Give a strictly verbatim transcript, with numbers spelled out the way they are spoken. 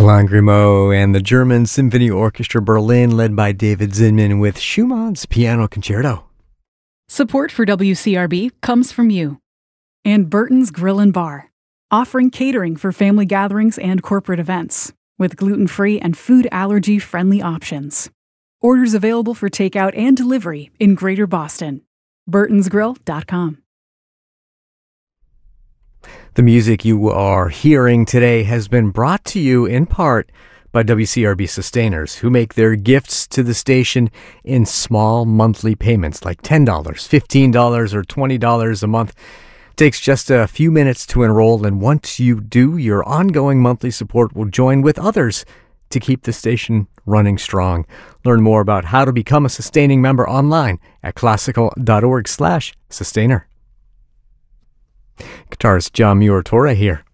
Alain Grimaud and the German Symphony Orchestra Berlin, led by David Zinman, with Schumann's Piano Concerto. Support for W C R B comes from you. And Burton's Grill and Bar, offering catering for family gatherings and corporate events, with gluten-free and food allergy-friendly options. Orders available for takeout and delivery in Greater Boston. burtons grill dot com. The music you are hearing today has been brought to you in part by W C R B sustainers who make their gifts to the station in small monthly payments like ten dollars, fifteen dollars, or twenty dollars a month. It takes just a few minutes to enroll, and once you do, your ongoing monthly support will join with others to keep the station running strong. Learn more about how to become a sustaining member online at classical.org slash sustainer. Guitarist John Muir-Torre here.